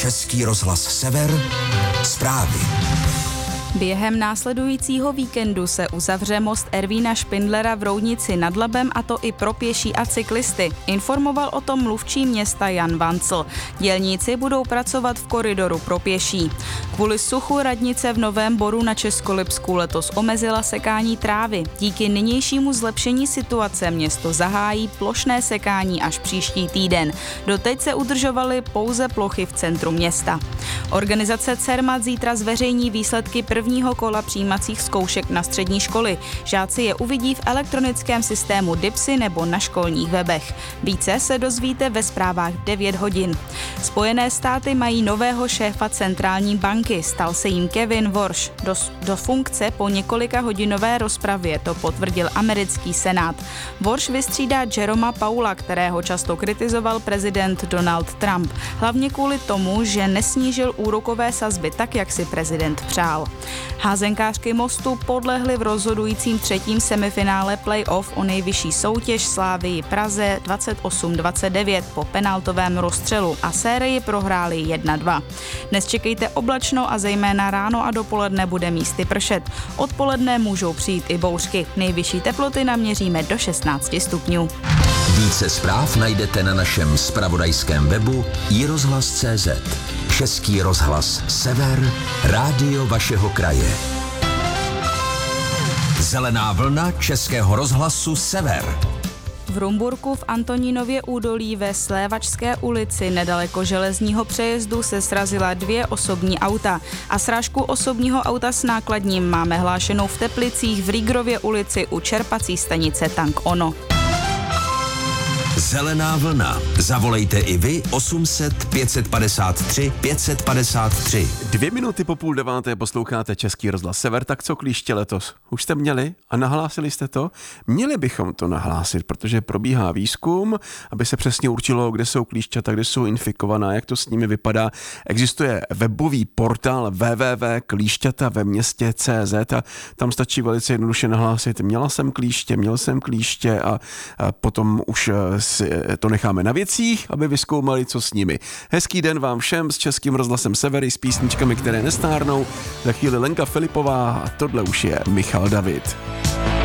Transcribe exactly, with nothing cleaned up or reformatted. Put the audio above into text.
Český rozhlas Sever, zprávy. Během následujícího víkendu se uzavře most Ervína Špindlera v Roudnici nad Labem, a to i pro pěší a cyklisty. Informoval o tom mluvčí města Jan Vancl. Dělníci budou pracovat v koridoru pro pěší. Kvůli suchu radnice v Novém Boru na Českolipsku letos omezila sekání trávy. Díky nynějšímu zlepšení situace město zahájí plošné sekání až příští týden. Doteď se udržovaly pouze plochy v centru města. Organizace Cermat zítra zveřejní výsledky prvního kola přijímacích zkoušek na střední školy. Žáci je uvidí v elektronickém systému DIPSy nebo na školních webech. Více se dozvíte ve zprávách devět hodin. Spojené státy mají nového šéfa centrální banky. Stal se jim Kevin Warsh. Do, do funkce po několika hodinové rozpravě to potvrdil americký senát. Warsh vystřídá Jeroma Powella, kterého často kritizoval prezident Donald Trump. Hlavně kvůli tomu, že nesnížil úrokové sazby tak, jak si prezident přál. Házenkářky Mostu podlehly v rozhodujícím třetím semifinále play-off o nejvyšší soutěž Slavii Praze dvacet osm dvacet devět po penaltovém rozstřelu a sérii prohráli jedna dva. Dnes čekejte oblačno a zejména ráno a dopoledne bude místy pršet. Odpoledne můžou přijít i bouřky. Nejvyšší teploty naměříme do šestnáct stupňů. Více zpráv najdete na našem zpravodajském webu i rozhlas tečka cé zet. Český rozhlas Sever, rádio vašeho kraje. Zelená vlna Českého rozhlasu Sever. V Rumburku v Antonínově údolí ve Slévačské ulici nedaleko železního přejezdu se srazila dvě osobní auta. A srážku osobního auta s nákladním máme hlášenou v Teplicích v Rígrově ulici u čerpací stanice Tank Ono. Zelená vlna. Zavolejte i vy osm set pět padesát tři pět padesát tři. Dvě minuty po půl deváté posloucháte Český rozhlas Sever. Tak co klíště letos? Už jste měli a nahlásili jste to? Měli bychom to nahlásit, protože probíhá výzkum, aby se přesně určilo, kde jsou klíšťata, kde jsou infikovaná, jak to s nimi vypadá. Existuje webový portál w w w tečka klíšťata ve městě tečka cé zet a tam stačí velice jednoduše nahlásit: měla jsem klíště, měl jsem klíště a, a potom už to necháme na věcích, aby vyzkoumali, co s nimi. Hezký den vám všem s Českým rozhlasem Severy s písničkami, které nestárnou. Za chvíli Lenka Filipová a tohle už je Michal David.